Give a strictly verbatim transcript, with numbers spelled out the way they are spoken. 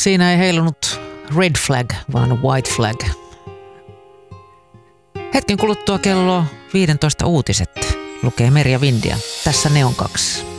Siinä ei heilunut red flag, vaan white flag. Hetken kuluttua kello viisitoista uutiset lukee Merja Vindia. Tässä Neon kaksi.